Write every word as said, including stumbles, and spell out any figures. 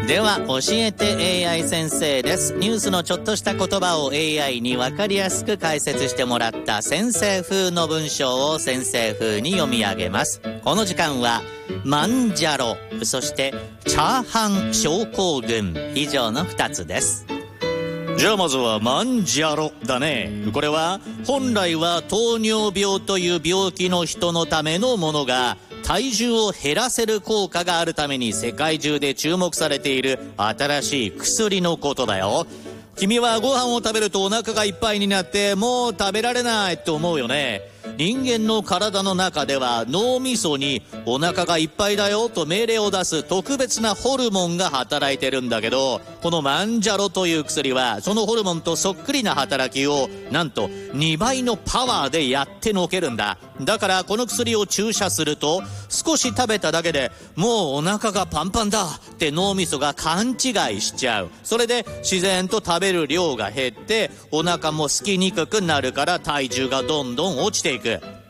では教えて エーアイ 先生です。ニュースのちょっとした言葉を エーアイ に分かりやすく解説してもらった先生風の文章を先生風に読み上げます。この時間はマンジャロ、そしてチャーハン症候群、以上のふたつです。じゃあまずはマンジャロだね。これは本来は糖尿病という病気の人のためのものが体重を減らせる効果があるために世界中で注目されている新しい薬のことだよ。君はご飯を食べるとお腹がいっぱいになってもう食べられないって思うよね。人間の体の中では脳みそにお腹がいっぱいだよと命令を出す特別なホルモンが働いてるんだけど、このマンジャロという薬はそのホルモンとそっくりな働きをなんとにばいのパワーでやってのけるんだ。だからこの薬を注射すると少し食べただけでもうお腹がパンパンだって脳みそが勘違いしちゃう。それで自然と食べる量が減ってお腹も空きにくくなるから体重がどんどん落ちていく。